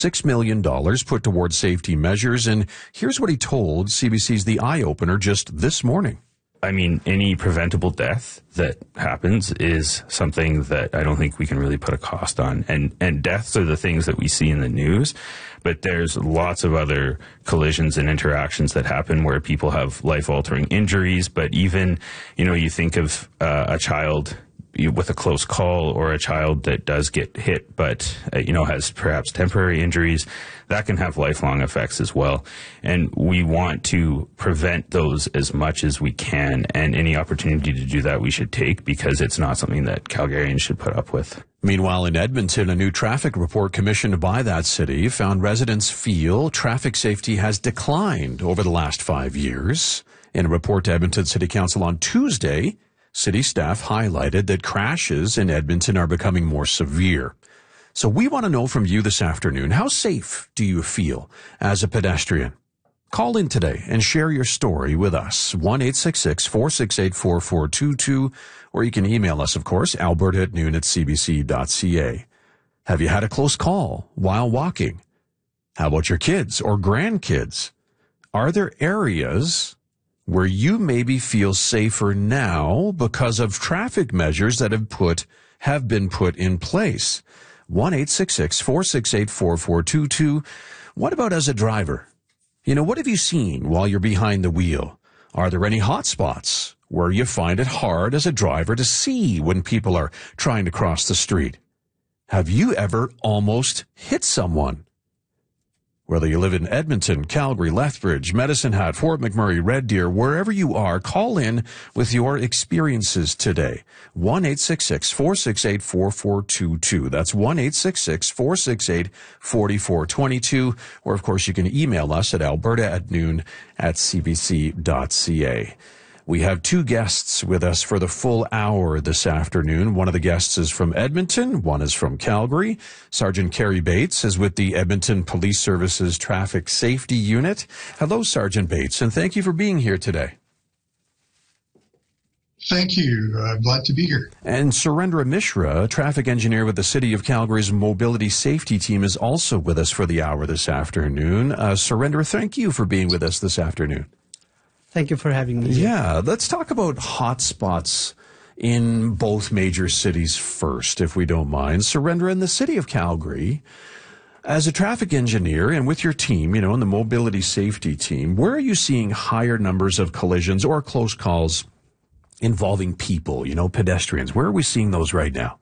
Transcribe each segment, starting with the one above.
$6 million put towards safety measures, and here's what he told CBC's The Eye Opener just this morning. I mean, any preventable death that happens is something that I don't think we can really put a cost on. And deaths are the things that we see in the news, but there's lots of other collisions and interactions that happen where people have life-altering injuries. But even, you think of a child with a close call, or a child that does get hit but has perhaps temporary injuries, that can have lifelong effects as well. And we want to prevent those as much as we can, and any opportunity to do that we should take, because it's not something that Calgarians should put up with. Meanwhile, in Edmonton, a new traffic report commissioned by that city found residents feel traffic safety has declined over the last 5 years. In a report to Edmonton City Council on Tuesday, city staff highlighted that crashes in Edmonton are becoming more severe. So we want to know from you this afternoon, how safe do you feel as a pedestrian? Call in today and share your story with us, 1-866-468-4422, or you can email us, of course, alberta@noon@cbc.ca. Have you had a close call while walking? How about your kids or grandkids? Are there areas where you maybe feel safer now because of traffic measures that have been put in place? 1-866-468-4422. What about as a driver? What have you seen while you're behind the wheel? Are there any hot spots where you find it hard as a driver to see when people are trying to cross the street? Have you ever almost hit someone? Whether you live in Edmonton, Calgary, Lethbridge, Medicine Hat, Fort McMurray, Red Deer, wherever you are, call in with your experiences today. 1-866-468-4422. That's 1-866-468-4422. Or, of course, you can email us at alberta@noon@cbc.ca. We have two guests with us for the full hour this afternoon. One of the guests is from Edmonton. One is from Calgary. Sergeant Kerry Bates is with the Edmonton Police Services Traffic Safety Unit. Hello, Sergeant Bates, and thank you for being here today. Thank you. Glad to be here. And Surendra Mishra, traffic engineer with the City of Calgary's Mobility Safety Team, is also with us for the hour this afternoon. Surendra, thank you for being with us this afternoon. Thank you for having me. Yeah, let's talk about hotspots in both major cities first, if we don't mind. Surendra, in the City of Calgary, as a traffic engineer and with your team, in the mobility safety team, where are you seeing higher numbers of collisions or close calls involving people, pedestrians? Where are we seeing those right now?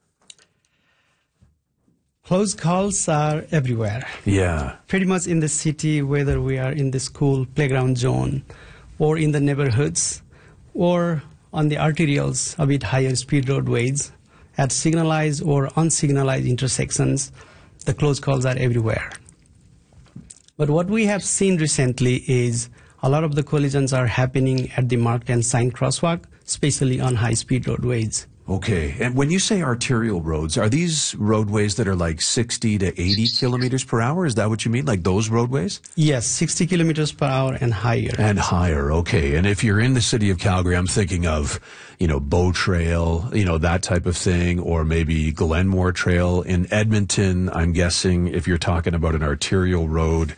Close calls are everywhere. Yeah. Pretty much in the city, whether we are in the school playground zone, or in the neighborhoods, or on the arterials, a bit higher speed roadways, at signalized or unsignalized intersections, the close calls are everywhere. But what we have seen recently is a lot of the collisions are happening at the marked and signed crosswalk, especially on high-speed roadways. Okay. And when you say arterial roads, are these roadways that are like 60 to 80 kilometers per hour? Is that what you mean? Like those roadways? Yes, 60 kilometers per hour and higher. And higher. Okay. And if you're in the City of Calgary, I'm thinking of, Bow Trail, that type of thing, or maybe Glenmore Trail. In Edmonton, I'm guessing if you're talking about an arterial road,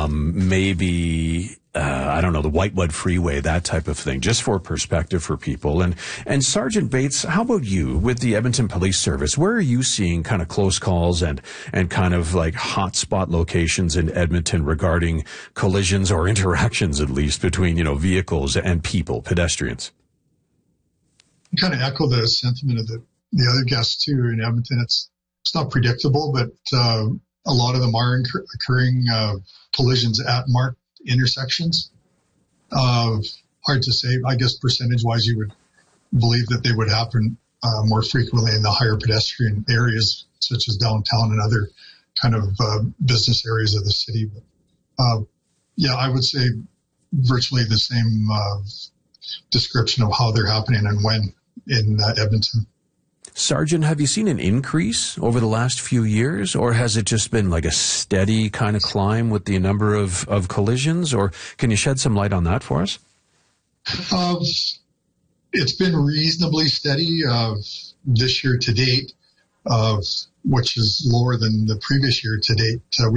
maybe the Whitewood Freeway, that type of thing, just for perspective for people. And Sergeant Bates, how about you with the Edmonton Police Service? Where are you seeing kind of close calls and kind of like hotspot locations in Edmonton regarding collisions or interactions, at least, between, vehicles and people, pedestrians? I kind of echo the sentiment of the other guests too in Edmonton. It's not predictable, but a lot of them are occurring collisions at marked intersections. Hard to say. I guess percentage-wise, you would believe that they would happen more frequently in the higher pedestrian areas, such as downtown and other kind of business areas of the city. But, I would say virtually the same description of how they're happening and when in Edmonton. Sergeant, have you seen an increase over the last few years, or has it just been like a steady kind of climb with the number of collisions, or can you shed some light on that for us? It's been reasonably steady this year to date. which is lower than the previous year to date.